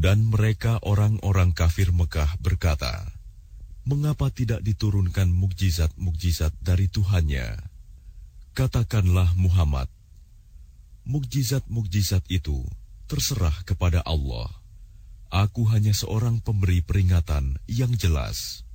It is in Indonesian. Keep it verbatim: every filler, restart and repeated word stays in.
Dan mereka orang-orang kafir Mekah berkata, "Mengapa tidak diturunkan mukjizat-mukjizat dari Tuhannya?" Katakanlah Muhammad, mukjizat-mukjizat itu terserah kepada Allah. Aku hanya seorang pemberi peringatan yang jelas.